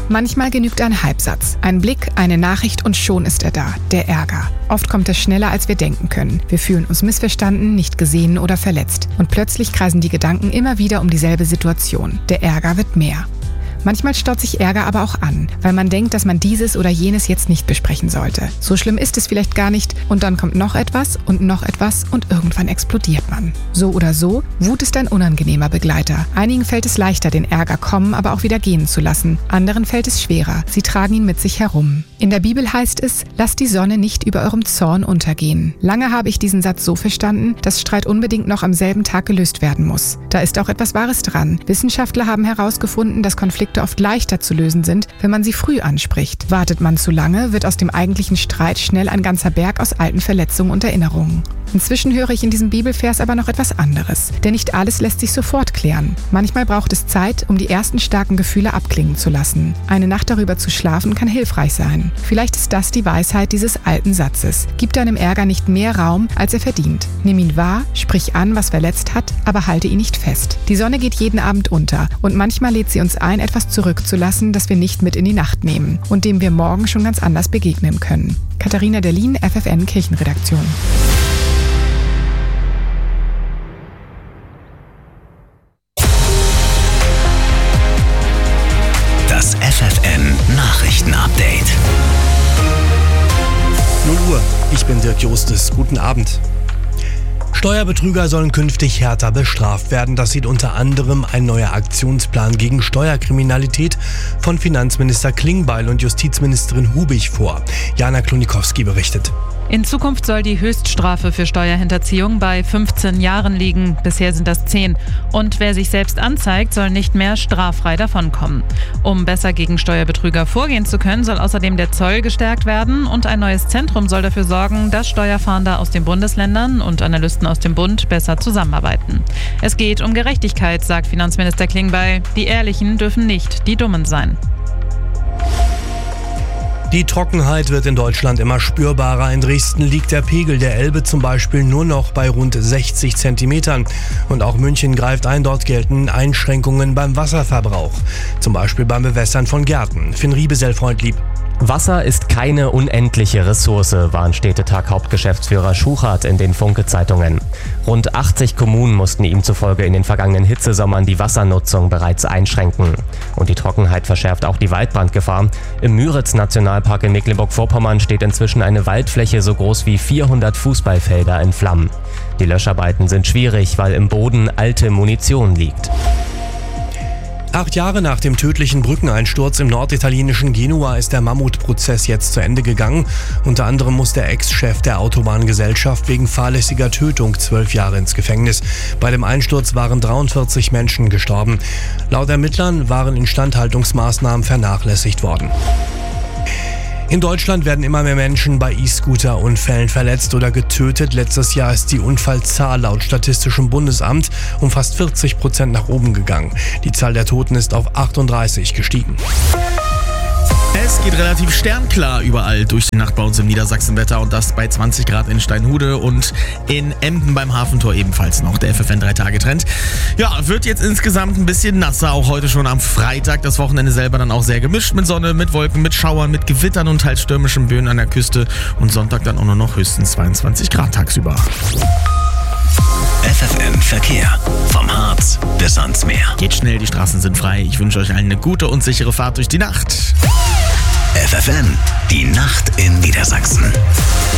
Manchmal genügt ein Halbsatz, ein Blick, eine Nachricht und schon ist er da, der Ärger. Oft kommt er schneller, als wir denken können. Wir fühlen uns missverstanden, nicht gesehen oder verletzt. Und plötzlich kreisen die Gedanken immer wieder um dieselbe Situation. Der Ärger wird mehr. Manchmal staut sich Ärger aber auch an, weil man denkt, dass man dieses oder jenes jetzt nicht besprechen sollte. So schlimm ist es vielleicht gar nicht und dann kommt noch etwas und irgendwann explodiert man. So oder so, Wut ist ein unangenehmer Begleiter. Einigen fällt es leichter, den Ärger kommen, aber auch wieder gehen zu lassen. Anderen fällt es schwerer. Sie tragen ihn mit sich herum. In der Bibel heißt es, lasst die Sonne nicht über eurem Zorn untergehen. Lange habe ich diesen Satz so verstanden, dass Streit unbedingt noch am selben Tag gelöst werden muss. Da ist auch etwas Wahres dran. Wissenschaftler haben herausgefunden, dass Konflikte oft leichter zu lösen sind, wenn man sie früh anspricht. Wartet man zu lange, wird aus dem eigentlichen Streit schnell ein ganzer Berg aus alten Verletzungen und Erinnerungen. Inzwischen höre ich in diesem Bibelvers aber noch etwas anderes, denn nicht alles lässt sich sofort klären. Manchmal braucht es Zeit, um die ersten starken Gefühle abklingen zu lassen. Eine Nacht darüber zu schlafen kann hilfreich sein. Vielleicht ist das die Weisheit dieses alten Satzes. Gib deinem Ärger nicht mehr Raum, als er verdient. Nimm ihn wahr, sprich an, was verletzt hat, aber halte ihn nicht fest. Die Sonne geht jeden Abend unter und manchmal lädt sie uns ein, etwas zurückzulassen, das wir nicht mit in die Nacht nehmen und dem wir morgen schon ganz anders begegnen können. Katharina Derlin, FFN Kirchenredaktion. Das FFN Nachrichten-Update. 0 Uhr, ich bin Dirk Jostes. Guten Abend. Steuerbetrüger sollen künftig härter bestraft werden. Das sieht unter anderem ein neuer Aktionsplan gegen Steuerkriminalität von Finanzminister Klingbeil und Justizministerin Hubig vor. Jana Klonikowski berichtet. In Zukunft soll die Höchststrafe für Steuerhinterziehung bei 15 Jahren liegen. Bisher sind das 10. Und wer sich selbst anzeigt, soll nicht mehr straffrei davonkommen. Um besser gegen Steuerbetrüger vorgehen zu können, soll außerdem der Zoll gestärkt werden und ein neues Zentrum soll dafür sorgen, dass Steuerfahnder aus den Bundesländern und Analysten aus dem Bund besser zusammenarbeiten. Es geht um Gerechtigkeit, sagt Finanzminister Klingbeil. Die Ehrlichen dürfen nicht die Dummen sein. Die Trockenheit wird in Deutschland immer spürbarer. In Dresden liegt der Pegel der Elbe zum Beispiel nur noch bei rund 60 Zentimetern. Und auch München greift ein, dort gelten Einschränkungen beim Wasserverbrauch. Zum Beispiel beim Bewässern von Gärten. Finn Riebesell, Freundlieb. Wasser ist keine unendliche Ressource, warnt Städtetag-Hauptgeschäftsführer Schuchart in den Funke-Zeitungen. Rund 80 Kommunen mussten ihm zufolge in den vergangenen Hitzesommern die Wassernutzung bereits einschränken. Und die Trockenheit verschärft auch die Waldbrandgefahr. Im Müritz-Nationalpark in Mecklenburg-Vorpommern steht inzwischen eine Waldfläche so groß wie 400 Fußballfelder in Flammen. Die Löscharbeiten sind schwierig, weil im Boden alte Munition liegt. 8 Jahre nach dem tödlichen Brückeneinsturz im norditalienischen Genua ist der Mammutprozess jetzt zu Ende gegangen. Unter anderem muss der Ex-Chef der Autobahngesellschaft wegen fahrlässiger Tötung 12 Jahre ins Gefängnis. Bei dem Einsturz waren 43 Menschen gestorben. Laut Ermittlern waren Instandhaltungsmaßnahmen vernachlässigt worden. In Deutschland werden immer mehr Menschen bei E-Scooter-Unfällen verletzt oder getötet. Letztes Jahr ist die Unfallzahl laut Statistischem Bundesamt um fast 40% nach oben gegangen. Die Zahl der Toten ist auf 38 gestiegen. Es geht relativ sternklar überall durch die Nacht bei uns im Niedersachsenwetter und das bei 20 Grad in Steinhude und in Emden beim Hafentor ebenfalls noch. Der FFN 3-Tage-Trend. Ja, wird jetzt insgesamt ein bisschen nasser, auch heute schon am Freitag. Das Wochenende selber dann auch sehr gemischt mit Sonne, mit Wolken, mit Schauern, mit Gewittern und teils stürmischen Böen an der Küste. Und Sonntag dann auch nur noch höchstens 22 Grad tagsüber. FFN Verkehr. Vom Harz bis ans Meer. Geht schnell, die Straßen sind frei. Ich wünsche euch allen eine gute und sichere Fahrt durch die Nacht. FFN, die Nacht in Niedersachsen.